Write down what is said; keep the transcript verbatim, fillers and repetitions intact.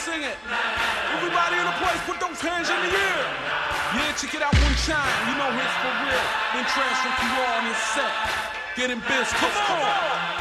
sing it. Everybody in the place, put those hands in the air. Yeah, check it out one time. You know it's for real. Then transfer from raw on his set. Getting biz, come on.